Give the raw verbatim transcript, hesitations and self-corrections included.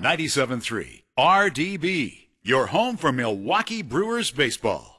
ninety-seven point three R D B, your home for Milwaukee Brewers baseball.